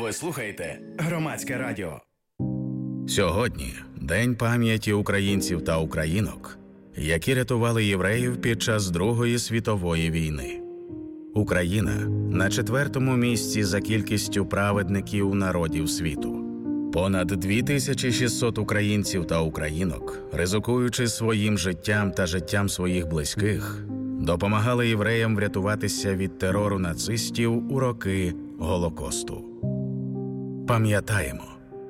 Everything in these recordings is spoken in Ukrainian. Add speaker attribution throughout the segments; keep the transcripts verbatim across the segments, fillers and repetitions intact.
Speaker 1: Ви слухаєте Громадське радіо.
Speaker 2: Сьогодні День пам'яті українців та українок, які рятували євреїв під час Другої світової війни. Україна на четвертому місці за кількістю праведників народів світу. Понад дві тисячі шістсот українців та українок, ризикуючи своїм життям та життям своїх близьких, допомагали євреям врятуватися від терору нацистів у роки Голокосту. Пам'ятаємо.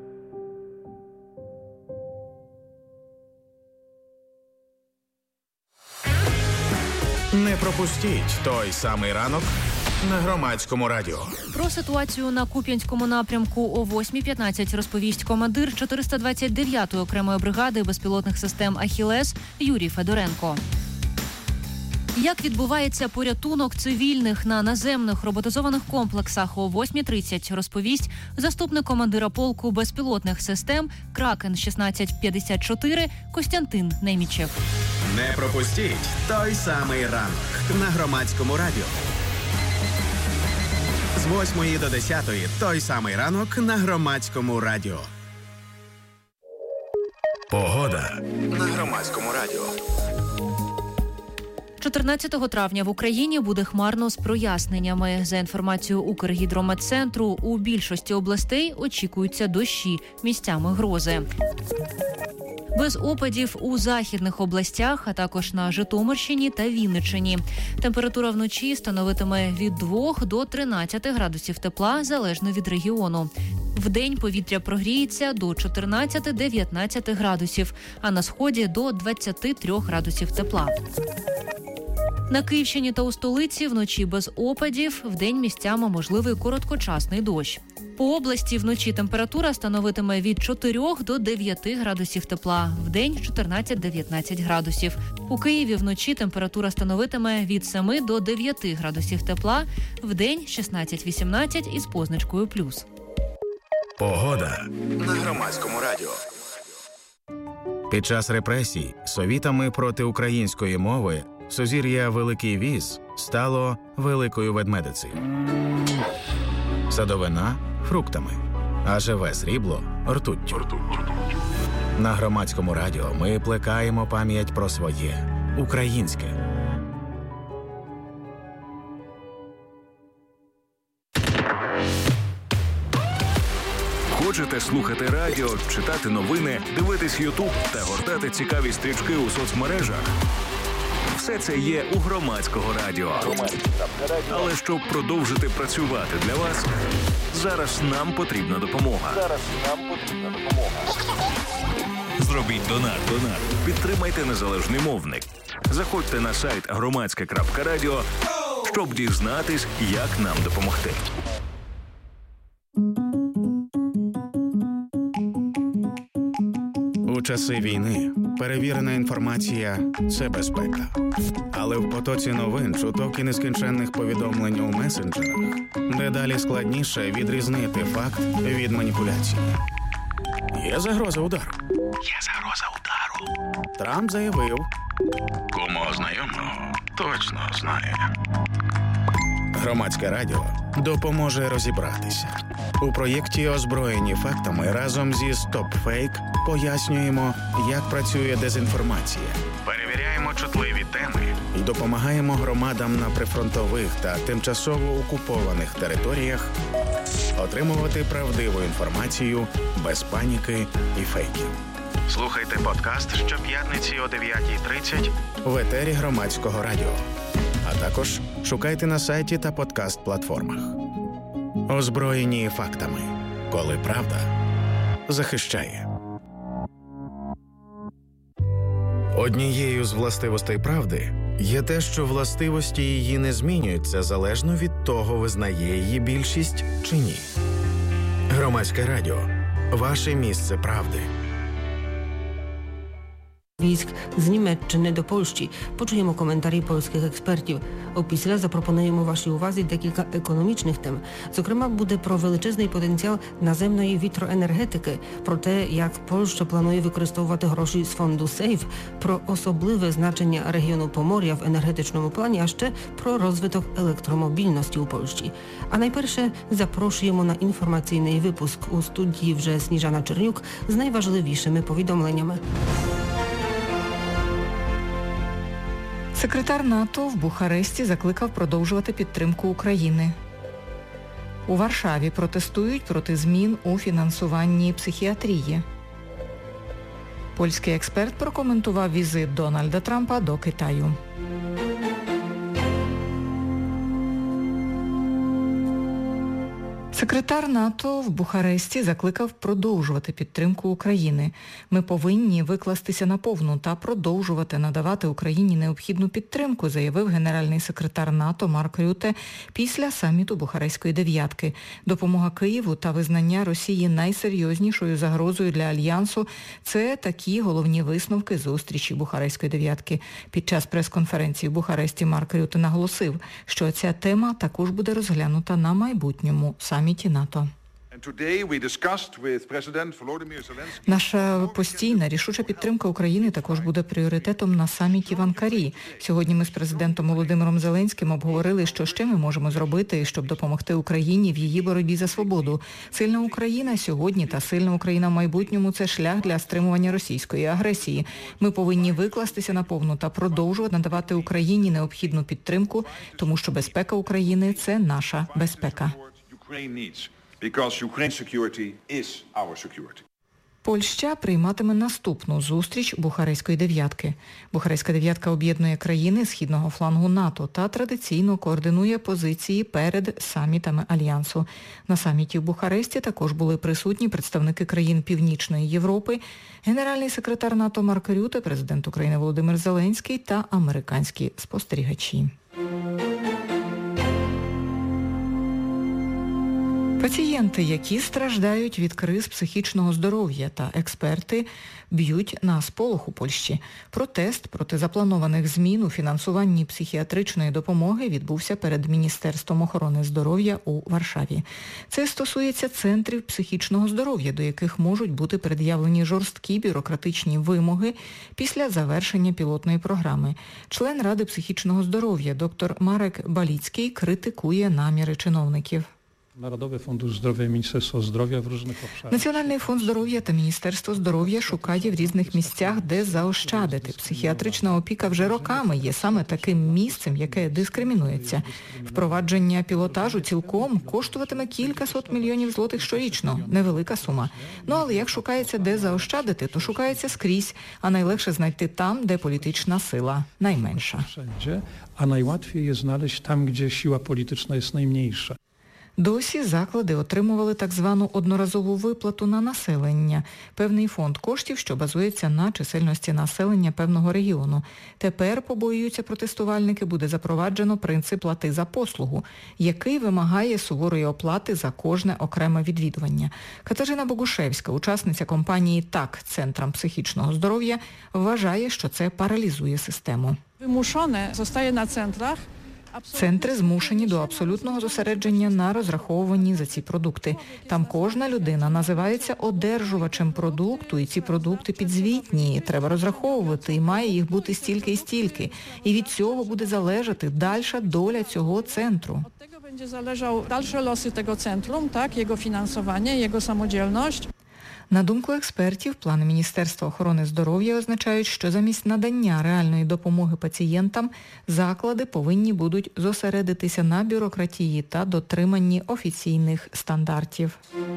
Speaker 2: Не пропустіть той самий ранок на Громадському радіо.
Speaker 3: Про ситуацію на Куп'янському напрямку о восьмій п'ятнадцять розповість командир чотириста двадцять дев'ятої окремої бригади безпілотних систем «Ахілес» Юрій Федоренко. Як відбувається порятунок цивільних на наземних роботизованих комплексах о восьмій тридцять, розповість заступник командира полку безпілотних систем «Кракен шістнадцять п'ятдесят чотири» Костянтин Немічев.
Speaker 1: Не пропустіть той самий ранок на Громадському радіо. З восьмої до десятої той самий ранок на Громадському радіо.
Speaker 2: Погода
Speaker 1: На Громадському радіо.
Speaker 3: чотирнадцятого травня в Україні буде хмарно з проясненнями. За інформацією Укргідрометцентру, у більшості областей очікуються дощі, місцями грози. Без опадів у західних областях, а також на Житомирщині та Вінниччині. Температура вночі становитиме від двох до тринадцяти градусів тепла, залежно від регіону. Вдень повітря прогріється до чотирнадцяти-дев'ятнадцяти градусів, а на сході до двадцяти трьох градусів тепла. На Київщині та у столиці вночі без опадів, вдень місцями можливий короткочасний дощ. По області вночі температура становитиме від чотирьох до дев'яти градусів тепла, вдень чотирнадцять-дев'ятнадцять градусів. У Києві вночі температура становитиме від семи до дев'яти градусів тепла, вдень шістнадцять-вісімнадцять із позначкою плюс.
Speaker 2: Погода
Speaker 1: На Громадському радіо.
Speaker 2: Під час репресій совітами проти української мови сузір'я Великий Віз стало Великою Ведмедицею. Садовина – фруктами, а живе срібло – ртуттю. На Громадському радіо ми плекаємо пам'ять про своє – українське.
Speaker 4: Хочете слухати радіо, читати новини, дивитись Ютуб та гортати цікаві стрічки у соцмережах? Все це є у Громадського радіо. Але щоб продовжити працювати для вас, зараз нам потрібна допомога. Зараз нам потрібна допомога. Зробіть донат. Донат. Підтримайте незалежний мовник. Заходьте на сайт громадське крапка радіо, щоб дізнатись, як нам допомогти.
Speaker 2: У часи війни перевірена інформація – це безпека. Але в потоці новин, чуток і нескінченних повідомлень у месенджерах дедалі складніше відрізнити факт від маніпуляції. Є загроза удару.
Speaker 1: Є загроза удару.
Speaker 2: Трамп заявив.
Speaker 1: Кому знайомого точно знає.
Speaker 2: Громадське радіо допоможе розібратися. У проєкті «Озброєні фактами» разом зі «Стоп-фейк» пояснюємо, як працює дезінформація.
Speaker 1: Перевіряємо чутливі теми.
Speaker 2: І допомагаємо громадам на прифронтових та тимчасово окупованих територіях отримувати правдиву інформацію без паніки і фейків.
Speaker 1: Слухайте подкаст щоп'ятниці о дев'ятій тридцять
Speaker 2: в етері Громадського радіо. А також шукайте на сайті та подкаст-платформах. Озброєні фактами. Коли правда захищає. Однією з властивостей правди є те, що властивості її не змінюються залежно від того, визнає її більшість чи ні. Громадське радіо. Ваше місце правди.
Speaker 5: Військ з Німеччини до Польщі. Почуємо коментарі польських експертів. Опісля запропонуємо вашій увазі декілька економічних тем. Зокрема, буде про величезний потенціал наземної вітроенергетики, про те, як Польща планує використовувати гроші з фонду «Сейф», про особливе значення регіону Помор'я в енергетичному плані, а ще про розвиток електромобільності у Польщі. А найперше запрошуємо на інформаційний випуск. У студії вже Сніжана Чернюк з найважливішими повідомленнями.
Speaker 6: Секретар НАТО в Бухаресті закликав продовжувати підтримку України. У Варшаві протестують проти змін у фінансуванні психіатрії. Польський експерт прокоментував візит Дональда Трампа до Китаю. Секретар НАТО в Бухаресті закликав продовжувати підтримку України. Ми повинні викластися наповну та продовжувати надавати Україні необхідну підтримку, заявив генеральний секретар НАТО Марк Рюте після саміту Бухарестської дев'ятки. Допомога Києву та визнання Росії найсерйознішою загрозою для Альянсу – це такі головні висновки зустрічі Бухарестської дев'ятки. Під час прес-конференції в Бухаресті Марк Рюте наголосив, що ця тема також буде розглянута на майбутньому саміті НАТО. Наша постійна рішуча підтримка України також буде пріоритетом на саміті в Анкарі. Сьогодні ми з президентом Володимиром Зеленським обговорили, що ще ми можемо зробити, щоб допомогти Україні в її боротьбі за свободу. Сильна Україна сьогодні та сильна Україна в майбутньому – це шлях для стримування російської агресії. Ми повинні викластися наповну та продовжувати надавати Україні необхідну підтримку, тому що безпека України – це наша безпека. Польща прийматиме наступну зустріч Бухарестської дев'ятки. Бухарестська дев'ятка об'єднує країни східного флангу НАТО та традиційно координує позиції перед самітами Альянсу. На саміті в Бухаресті також були присутні представники країн Північної Європи, генеральний секретар НАТО Марк Рюте, президент України Володимир Зеленський та американські спостерігачі. Пацієнти, які страждають від криз психічного здоров'я, та експерти б'ють на сполох у Польщі. Протест проти запланованих змін у фінансуванні психіатричної допомоги відбувся перед Міністерством охорони здоров'я у Варшаві. Це стосується центрів психічного здоров'я, до яких можуть бути пред'явлені жорсткі бюрократичні вимоги після завершення пілотної програми. Член Ради психічного здоров'я доктор Марек Баліцький критикує наміри чиновників.
Speaker 7: Народовий фонд здоров'я і Міністерство здоров'я в різних обшарах.
Speaker 6: Національний фонд здоров'я та Міністерство здоров'я шукає в різних місцях, де заощадити. Психіатрична опіка вже роками є саме таким місцем, яке дискримінується. Впровадження пілотажу цілком коштуватиме кількасот мільйонів злотих щорічно. Невелика сума. Ну, але як шукається, де заощадити, то шукається скрізь, а найлегше знайти там, де політична сила найменша.
Speaker 7: А найлатвіше є знайти там, де сила політична є найменша.
Speaker 6: Досі заклади отримували так звану одноразову виплату на населення, певний фонд коштів, що базується на чисельності населення певного регіону. Тепер, побоюються протестувальники, буде запроваджено принцип плати за послугу, який вимагає суворої оплати за кожне окреме відвідування. Катерина Богушевська, учасниця компанії «Так» Центрам психічного здоров'я, вважає, що це паралізує систему.
Speaker 8: Вимушене zostaje на центрах.
Speaker 6: Центри змушені до абсолютного зосередження на розраховуванні за ці продукти. Там кожна людина називається одержувачем продукту, і ці продукти підзвітні. Треба розраховувати, і має їх бути стільки і стільки. І від цього буде залежати дальша доля цього центру.
Speaker 8: Від цього буде залежати дальші лоси цього центру, так, його фінансування, його самодіяльність.
Speaker 6: На думку експертів, плани Міністерства охорони здоров'я означають, що замість надання реальної допомоги пацієнтам заклади повинні будуть зосередитися на бюрократії та дотриманні офіційних стандартів.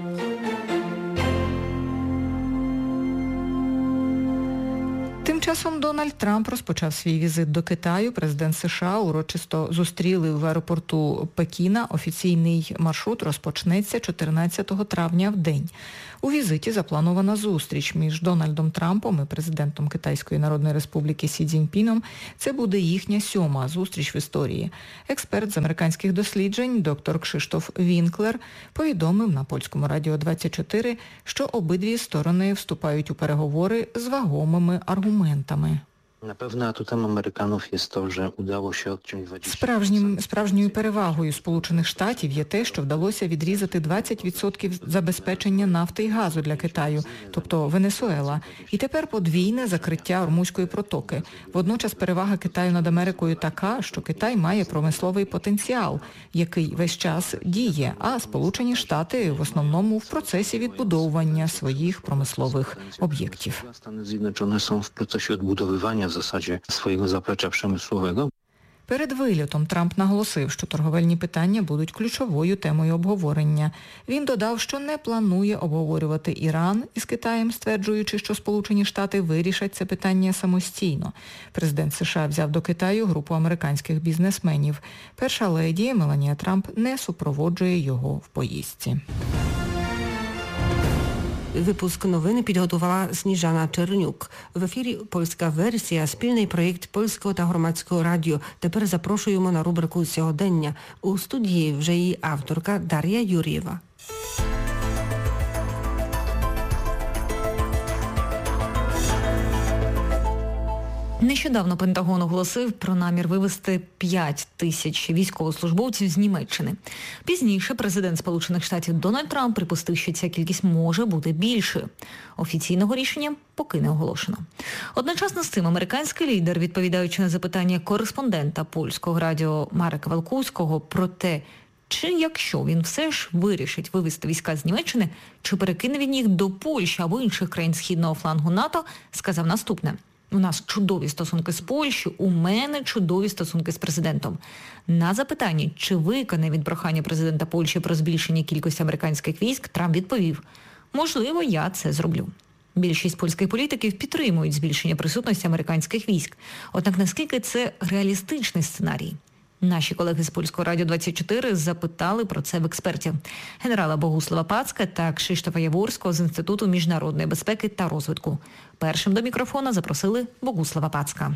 Speaker 6: Тим часом Дональд Трамп розпочав свій візит до Китаю. Президент США урочисто зустріли в аеропорту Пекіна. Офіційний маршрут розпочнеться чотирнадцятого травня в день. У візиті запланована зустріч між Дональдом Трампом і президентом Китайської Народної Республіки Сі Цзіньпіном. Це буде їхня сьома зустріч в історії. Експерт з американських досліджень доктор Кшиштоф Вінклер повідомив на Польському радіо двадцять чотири, що обидві сторони вступають у переговори з вагомими аргументами. інструментами.
Speaker 9: Напевно, атутом американців є те, що вдалося відчинити...
Speaker 6: Справжнім, справжньою перевагою Сполучених Штатів є те, що вдалося відрізати двадцять відсотків забезпечення нафти і газу для Китаю, тобто Венесуела, і тепер подвійне закриття Ормузької протоки. Водночас перевага Китаю над Америкою така, що Китай має промисловий потенціал, який весь час діє, а Сполучені Штати в основному в процесі відбудовування своїх промислових об'єктів.
Speaker 9: Stany Zjednoczone są w procesie odbudowywania w zasadzie swojego zaplecza przemysłowego.
Speaker 6: Перед вильотом Трамп наголосив, що торговельні питання будуть ключовою темою обговорення. Він додав, що не планує обговорювати Іран із Китаєм, стверджуючи, що Сполучені Штати вирішать це питання самостійно. Президент США взяв до Китаю групу американських бізнесменів. Перша леді Меланія Трамп не супроводжує його в поїздці.
Speaker 5: Випуск новини підготувала Сніжана Чернюк. В ефірі польська версія, спільний проєкт Польського та Громадського радіо. Тепер запрошуємо на рубрику «Сьогодення». У студії вже її авторка Дар'я Юр'єва.
Speaker 3: Нещодавно Пентагон оголосив про намір вивезти п'ять тисяч військовослужбовців з Німеччини. Пізніше президент Сполучених Штатів Дональд Трамп припустив, що ця кількість може бути більшою. Офіційного рішення поки не оголошено. Одночасно з цим американський лідер, відповідаючи на запитання кореспондента польського радіо Марека Валкуського про те, чи якщо він все ж вирішить вивезти війська з Німеччини, чи перекине він їх до Польщі або інших країн східного флангу НАТО, сказав наступне. У нас чудові стосунки з Польщею, у мене чудові стосунки з президентом. На запитання, чи виконає він прохання президента Польщі про збільшення кількості американських військ, Трамп відповів: можливо, я це зроблю. Більшість польських політиків підтримують збільшення присутності американських військ. Однак наскільки це реалістичний сценарій? Наші колеги з Польського радіо двадцять чотири запитали про це в експертів. Генерала Богуслава Пацка та Krzysztofa Jaworskiego з Інституту міжнародної безпеки та розвитку. Першим до мікрофона запросили Богуслава Пацка.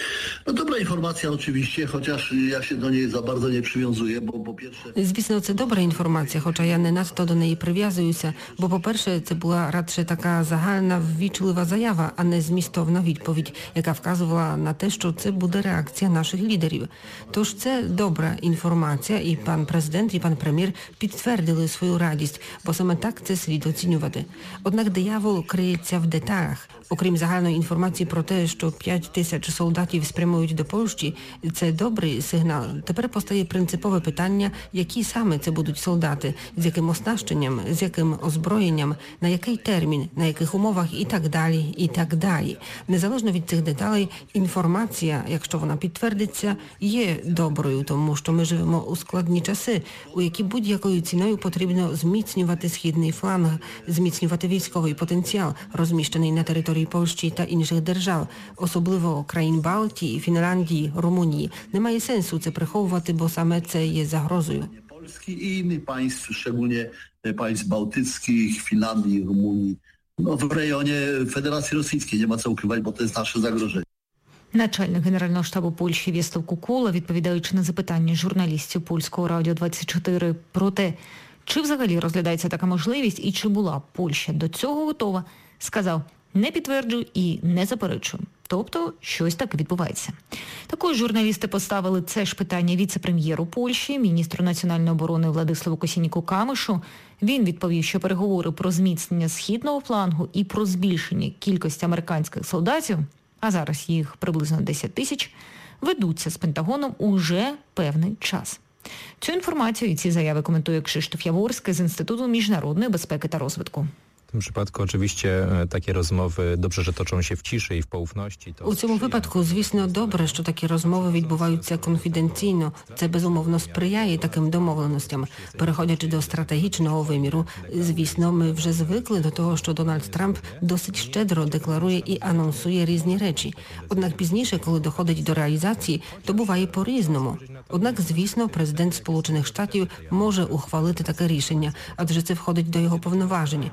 Speaker 10: No dobra informacja oczywiście, chociaż ja się do niej za bardzo nie przywiązuję, bo po pierwsze...
Speaker 5: Звісно, це добра інформація, хоча я не надто до неї прив'язуюся, бо, по-перше, це була радше така загальна ввічлива заява, а не змістовна відповідь, яка вказувала на те, що це буде реакція наших лідерів. Тож це добра інформація, і пан президент, і пан прем'єр підтвердили свою радість, бо саме так це слід оцінювати. Однак диявол криється в деталях. Окрім загальної інформації про те, що п'ять тисяч солдатів спрямують до Польщі, це добрий сигнал. Тепер постає принципове питання, які саме це будуть солдати, з яким оснащенням, з яким озброєнням, на який термін, на яких умовах і так далі, і так далі. Незалежно від цих деталей, інформація, якщо вона підтвердиться, є доброю, тому що ми живемо у складні часи, у які будь-якою ціною потрібно зміцнювати східний фланг, зміцнювати військовий потенціал, розміщений на території Польщі та інших держав, особливо країн Балтії, Фінляндії, Румунії. Немає сенсу це приховувати, бо саме це є загрозою.
Speaker 10: Polski i innych państw, szczególnie państw bałtyckich, Finlandii, Rumunii, no w rejonie Federacji Rosyjskiej. Nie ma co ukrywać, bo to jest nasze zagrożenie.
Speaker 3: Начальник Генерального штабу Польщі В'єслав Кукула, відповідаючи на запитання журналістів Польського радіо двадцять чотири про те, чи взагалі розглядається така можливість і чи була Польща до цього готова, сказав: не підтверджую і не заперечую. Тобто, щось таке відбувається. Також журналісти поставили це ж питання віце-прем'єру Польщі, міністру національної оборони Владиславу Косініку-Камишу. Він відповів, що переговори про зміцнення східного флангу і про збільшення кількості американських солдатів, а зараз їх приблизно десять тисяч, ведуться з Пентагоном уже певний час. Цю інформацію і ці заяви коментує Krzysztof Jaworski з Інституту міжнародної безпеки та розвитку.
Speaker 11: W tym przypadku oczywiście takie rozmowy dobrze, że toczą się w ciszy i w poufności.
Speaker 5: У цьому випадку, звісно, добре, що такі розмови відбуваються конфіденційно. Це, безумовно, сприяє таким домовленостям. Переходячи до стратегічного виміру, звісно, ми вже звикли до того, що Дональд Трамп досить щедро декларує і анонсує різні речі. Однак пізніше, коли доходить до реалізації, то буває по-різному. Однак, звісно, президент Сполучених Штатів може ухвалити таке рішення, адже це входить до його повноважень.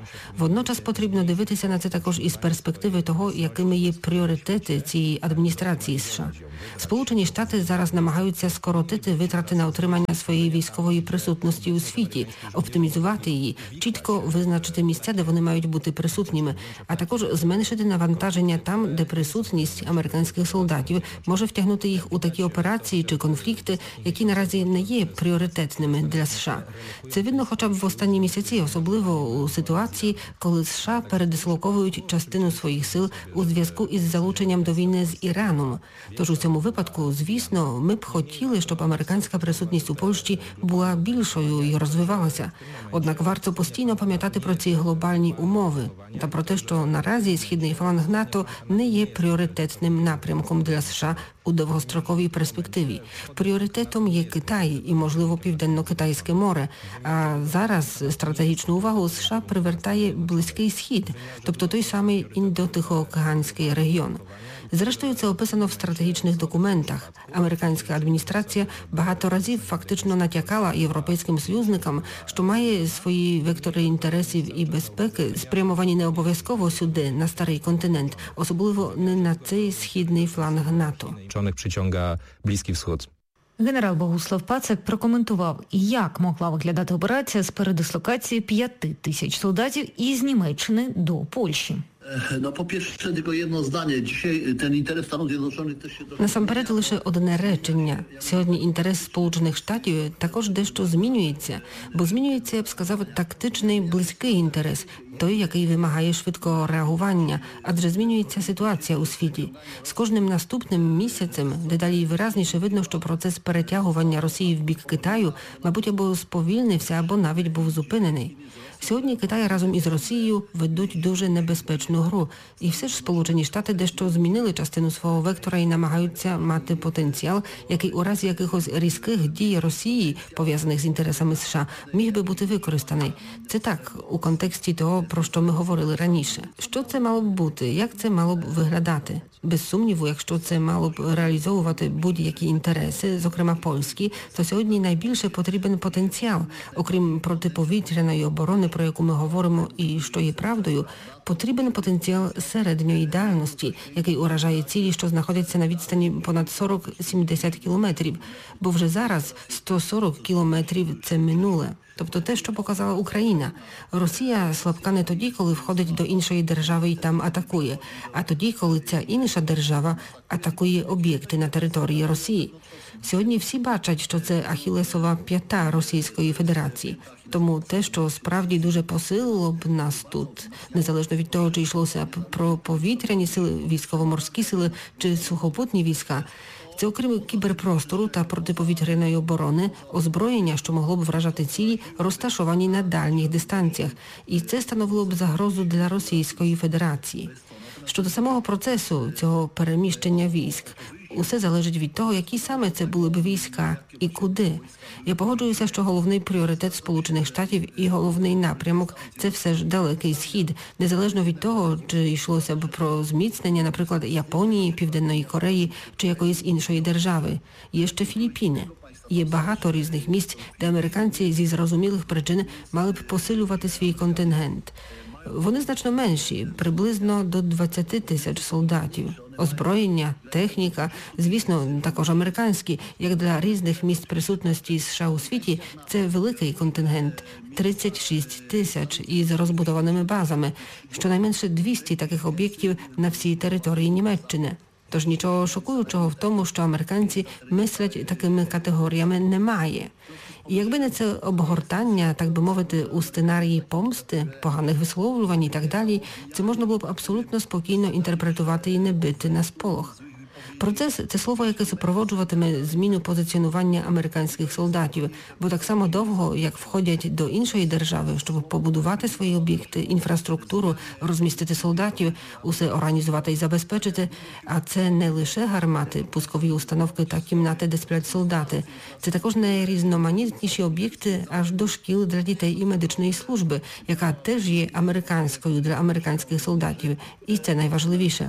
Speaker 5: Водночас потрібно дивитися на це також із перспективи того, якими є пріоритети цієї адміністрації США. Сполучені Штати зараз намагаються скоротити витрати на утримання своєї військової присутності у світі, оптимізувати її, чітко визначити місця, де вони мають бути присутніми, а також зменшити навантаження там, де присутність американських солдатів може втягнути їх у такі операції чи конфлікти, які наразі не є пріоритетними для США. Це видно хоча б в останні місяці, особливо у ситуації, коли США передислоковують частину своїх сил у зв'язку із залученням до війни з Іраном. Тож у цьому випадку, звісно, ми б хотіли, щоб американська присутність у Польщі була більшою і розвивалася. Однак варто постійно пам'ятати про ці глобальні умови та про те, що наразі східний фланг НАТО не є пріоритетним напрямком для США у довгостроковій перспективі. Пріоритетом є Китай і, можливо, Південно-Китайське море. А зараз стратегічну увагу США привертає Близький Схід, тобто той самий Індо-Тихоокеанський регіон. Зрештою, це описано в стратегічних документах. Американська адміністрація багато разів фактично натякала європейським союзникам, що має свої вектори інтересів і безпеки, спрямовані не обов'язково сюди, на старий континент, особливо не на цей східний фланг НАТО.
Speaker 11: Członek przyciąga Bliski Wschód.
Speaker 3: Генерал Богуслав Пацик прокоментував, як могла виглядати операція з передислокації п'яти тисяч солдатів із Німеччини до Польщі.
Speaker 10: No po pierwsze tylko jedno zdanie. Dzisiaj ten interes Stanów Zjednoczonych też się...
Speaker 5: Насамперед лише одне речення. Сьогодні інтерес Сполучених Штатів також дещо змінюється, бо змінюється, я б сказав, тактичний близький інтерес, той, який вимагає швидкого реагування, адже змінюється ситуація у світі. З кожним наступним місяцем дедалі виразніше видно, що процес перетягування Росії в бік Китаю, мабуть, або сповільнився, або навіть був зупинений. Сьогодні Китай разом із Росією ведуть дуже небезпечну гру. І все ж Сполучені Штати дещо змінили частину свого вектора і намагаються мати потенціал, який у разі якихось різких дій Росії, пов'язаних з інтересами США, міг би бути використаний. Це так, у контексті того, про що ми говорили раніше. Що це мало б бути? Як це мало б виглядати? Без сумніву, якщо це мало б реалізовувати будь-які інтереси, зокрема польські, то сьогодні найбільше потрібен потенціал. Окрім протиповітряної оборони, про яку ми говоримо і що є правдою, потрібен потенціал середньої дальності, який уражає цілі, що знаходяться на відстані понад сорок-сімдесят кілометрів, бо вже зараз сто сорок кілометрів – це минуле. Тобто те, що показала Україна. Росія слабка не тоді, коли входить до іншої держави і там атакує, а тоді, коли ця інша держава атакує об'єкти на території Росії. Сьогодні всі бачать, що це ахілесова п'ята Російської Федерації. Тому те, що справді дуже посилило б нас тут, незалежно від того, чи йшлося б про повітряні сили, військово-морські сили чи сухопутні війська, це окрім кіберпростору та протиповітряної оборони, озброєння, що могло б вражати цілі, розташовані на дальніх дистанціях. І це становило б загрозу для Російської Федерації. Щодо самого процесу цього переміщення військ, усе залежить від того, які саме це були б війська і куди. Я погоджуюся, що головний пріоритет Сполучених Штатів і головний напрямок – це все ж Далекий Схід, незалежно від того, чи йшлося б про зміцнення, наприклад, Японії, Південної Кореї чи якоїсь іншої держави. Є ще Філіппіни. Є багато різних місць, де американці зі зрозумілих причин мали б посилювати свій контингент. Вони значно менші, приблизно до двадцяти тисяч солдатів. Озброєння, техніка, звісно, також американські, як для різних місць присутності США у світі, це великий контингент – тридцять шість тисяч із розбудованими базами, щонайменше двісті таких об'єктів на всій території Німеччини. Тож нічого шокуючого в тому, що американці мислять такими категоріями, немає. І якби не це обгортання, так би мовити, у сценарії помсти, поганих висловлювань і так далі, це можна було б абсолютно спокійно інтерпретувати і не бити на сполох. Процес – це слово, яке супроводжуватиме зміну позиціонування американських солдатів, бо так само довго, як входять до іншої держави, щоб побудувати свої об'єкти, інфраструктуру, розмістити солдатів, усе організувати і забезпечити, а це не лише гармати, пускові установки та кімнати, де сплять солдати. Це також найрізноманітніші об'єкти аж до шкіл для дітей і медичної служби, яка теж є американською для американських солдатів. І це найважливіше.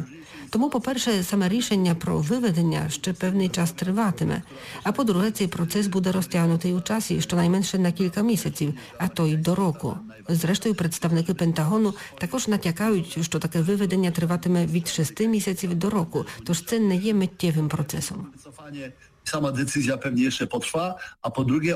Speaker 5: Тому, по-перше, саме рішення про виведення ще певний час триватиме. А по-друге, цей процес буде розтягнутий у часі щонайменше на кілька місяців, а то й до року. Зрештою, представники Пентагону також натякають, що таке виведення триватиме від шести місяців до року, тож це не є миттєвим процесом.
Speaker 10: Sama decyzja pewnie jeszcze potrwa, a po drugie